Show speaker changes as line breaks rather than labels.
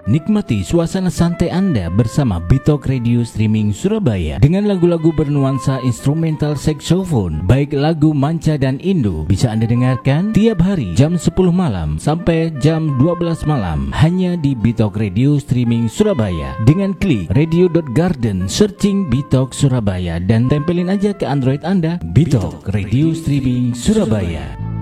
Nikmati suasana santai Anda bersama Bitok Radio Streaming Surabaya dengan lagu-lagu bernuansa instrumental saxophone, baik lagu manca dan Indo, bisa Anda dengarkan tiap hari jam 10 malam sampai jam 12 malam hanya di Bitok Radio Streaming Surabaya. Dengan klik radio.garden, searching Bitok Surabaya dan tempelin aja ke Android Anda Bitok Radio Streaming Surabaya.